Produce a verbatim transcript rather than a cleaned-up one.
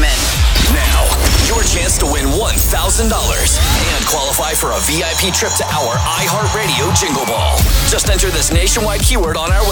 Entertainment. Now, your chance to win one thousand dollars and qualify for a V I P trip to our iHeartRadio Jingle Ball. Just enter this nationwide keyword on our